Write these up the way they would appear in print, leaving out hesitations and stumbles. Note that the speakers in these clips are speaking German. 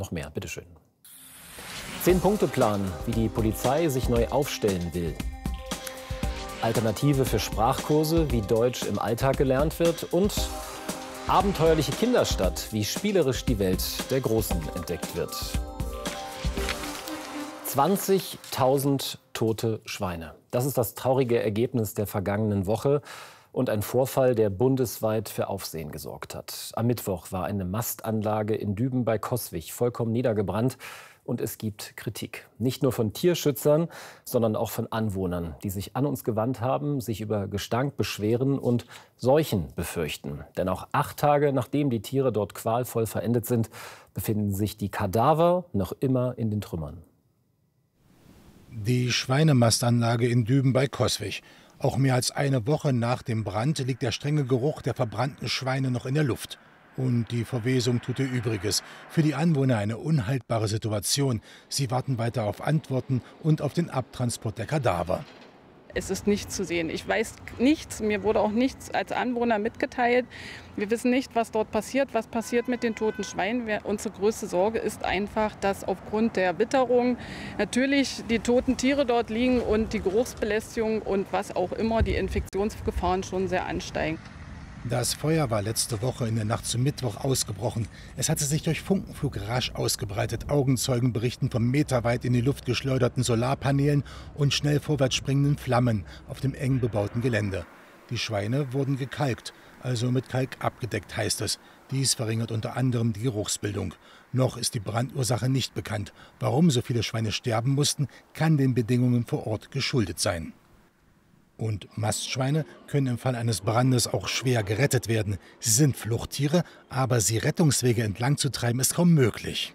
Noch mehr, bitteschön. 10-Punkte-Plan, wie die Polizei sich neu aufstellen will. Alternative für Sprachkurse, wie Deutsch im Alltag gelernt wird. Und abenteuerliche Kinderstadt, wie spielerisch die Welt der Großen entdeckt wird. 20.000 tote Schweine. Das ist das traurige Ergebnis der vergangenen Woche und ein Vorfall, der bundesweit für Aufsehen gesorgt hat. Am Mittwoch war eine Mastanlage in Düben bei Coswig vollkommen niedergebrannt und es gibt Kritik. Nicht nur von Tierschützern, sondern auch von Anwohnern, die sich an uns gewandt haben, sich über Gestank beschweren und Seuchen befürchten. Denn auch 8 Tage nachdem die Tiere dort qualvoll verendet sind, befinden sich die Kadaver noch immer in den Trümmern. Die Schweinemastanlage in Düben bei Coswig. Auch mehr als eine Woche nach dem Brand liegt der strenge Geruch der verbrannten Schweine noch in der Luft. Und die Verwesung tut ihr Übriges. Für die Anwohner eine unhaltbare Situation. Sie warten weiter auf Antworten und auf den Abtransport der Kadaver. Es ist nichts zu sehen. Ich weiß nichts, mir wurde auch nichts als Anwohner mitgeteilt. Wir wissen nicht, was dort passiert, was passiert mit den toten Schweinen. Unsere größte Sorge ist einfach, dass aufgrund der Witterung natürlich die toten Tiere dort liegen und die Geruchsbelästigung und was auch immer, die Infektionsgefahren schon sehr ansteigen. Das Feuer war letzte Woche in der Nacht zum Mittwoch ausgebrochen. Es hatte sich durch Funkenflug rasch ausgebreitet. Augenzeugen berichten von meterweit in die Luft geschleuderten Solarpanelen und schnell vorwärts springenden Flammen auf dem eng bebauten Gelände. Die Schweine wurden gekalkt, also mit Kalk abgedeckt, heißt es. Dies verringert unter anderem die Geruchsbildung. Noch ist die Brandursache nicht bekannt. Warum so viele Schweine sterben mussten, kann den Bedingungen vor Ort geschuldet sein. Und Mastschweine können im Fall eines Brandes auch schwer gerettet werden. Sie sind Fluchttiere, aber sie Rettungswege entlang zu treiben, ist kaum möglich.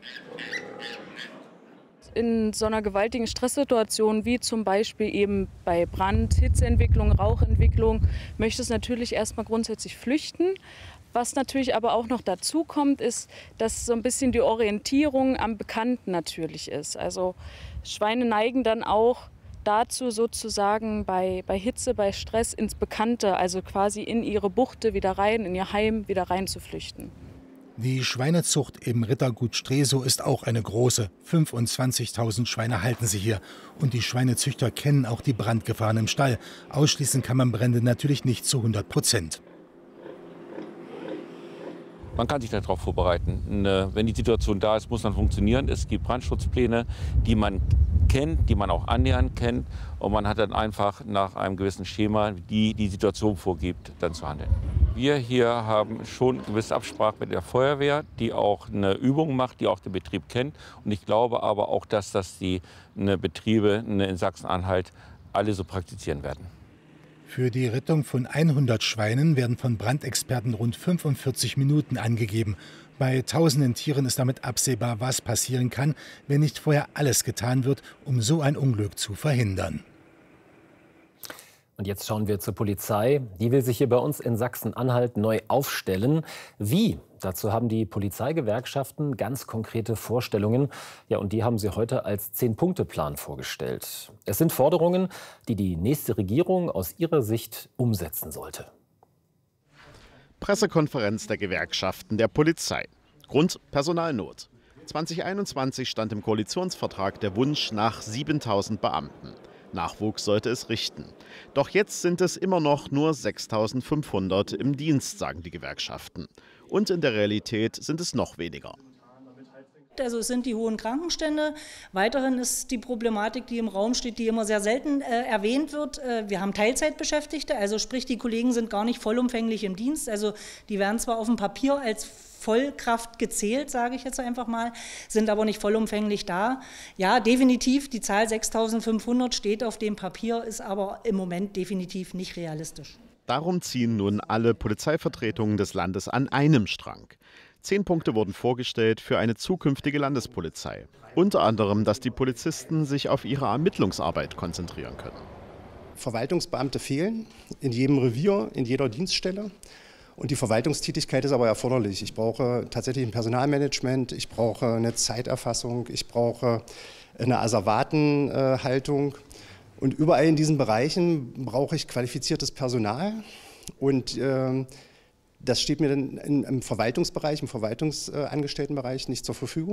In so einer gewaltigen Stresssituation wie zum Beispiel eben bei Brand, Hitzeentwicklung, Rauchentwicklung, möchte es natürlich erstmal grundsätzlich flüchten. Was natürlich aber auch noch dazu kommt, ist, dass so ein bisschen die Orientierung am Bekannten natürlich ist. Also Schweine neigen dann auch dazu sozusagen bei Hitze, bei Stress ins Bekannte, also quasi in ihre Buchte wieder rein, in ihr Heim wieder rein zu flüchten. Die Schweinezucht im Rittergut Stresow ist auch eine große. 25.000 Schweine halten sie hier. Und die Schweinezüchter kennen auch die Brandgefahren im Stall. Ausschließen kann man Brände natürlich nicht zu 100%. Man kann sich darauf vorbereiten. Wenn die Situation da ist, muss man funktionieren. Es gibt Brandschutzpläne, die man kennt, die man auch annähernd kennt. Und man hat dann einfach nach einem gewissen Schema, die Situation vorgibt, dann zu handeln. Wir hier haben schon eine gewisse Absprache mit der Feuerwehr, die auch eine Übung macht, die auch den Betrieb kennt. Und ich glaube aber auch, dass das die Betriebe in Sachsen-Anhalt alle so praktizieren werden. Für die Rettung von 100 Schweinen werden von Brandexperten rund 45 Minuten angegeben. Bei tausenden Tieren ist damit absehbar, was passieren kann, wenn nicht vorher alles getan wird, um so ein Unglück zu verhindern. Und jetzt schauen wir zur Polizei. Die will sich hier bei uns in Sachsen-Anhalt neu aufstellen. Wie? Dazu haben die Polizeigewerkschaften ganz konkrete Vorstellungen. Ja, und die haben sie heute als 10-Punkte-Plan vorgestellt. Es sind Forderungen, die die nächste Regierung aus ihrer Sicht umsetzen sollte. Pressekonferenz der Gewerkschaften der Polizei. Grund: Personalnot. 2021 stand im Koalitionsvertrag der Wunsch nach 7.000 Beamten. Nachwuchs sollte es richten. Doch jetzt sind es immer noch nur 6.500 im Dienst, sagen die Gewerkschaften. Und in der Realität sind es noch weniger. Also es sind die hohen Krankenstände. Weiterhin ist die Problematik, die im Raum steht, die immer sehr selten erwähnt wird. Wir haben Teilzeitbeschäftigte, also sprich, die Kollegen sind gar nicht vollumfänglich im Dienst. Also die werden zwar auf dem Papier als Vollkraft gezählt, sage ich jetzt einfach mal, sind aber nicht vollumfänglich da. Ja, definitiv, die Zahl 6.500 steht auf dem Papier, ist aber im Moment definitiv nicht realistisch. Darum ziehen nun alle Polizeivertretungen des Landes an einem Strang. 10 Punkte wurden vorgestellt für eine zukünftige Landespolizei. Unter anderem, dass die Polizisten sich auf ihre Ermittlungsarbeit konzentrieren können. Verwaltungsbeamte fehlen in jedem Revier, in jeder Dienststelle. Und die Verwaltungstätigkeit ist aber erforderlich. Ich brauche tatsächlich ein Personalmanagement, ich brauche eine Zeiterfassung, ich brauche eine Asservatenhaltung. Und überall in diesen Bereichen brauche ich qualifiziertes Personal. Und das steht mir dann im Verwaltungsbereich, im Verwaltungsangestelltenbereich nicht zur Verfügung.